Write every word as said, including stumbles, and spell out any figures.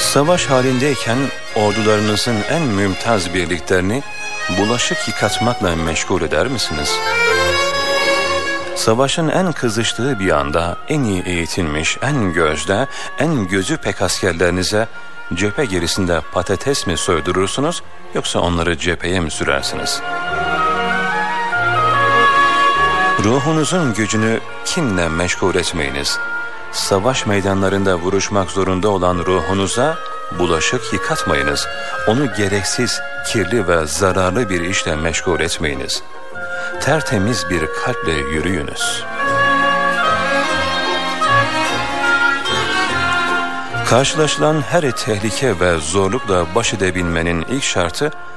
Savaş halindeyken ordularınızın en mümtaz birliklerini bulaşık yıkatmakla meşgul eder misiniz? Savaşın en kızıştığı bir anda en iyi eğitilmiş, en gözde, en gözü pek askerlerinize cephe gerisinde patates mi soydurursunuz yoksa onları cepheye mi sürersiniz? Ruhunuzun gücünü kinle meşgul etmeyiniz. Savaş meydanlarında vuruşmak zorunda olan ruhunuza bulaşık yıkatmayınız. Onu gereksiz, kirli ve zararlı bir işle meşgul etmeyiniz. Tertemiz bir kalple yürüyünüz. Karşılaşılan her tehlike ve zorlukla baş edebilmenin ilk şartı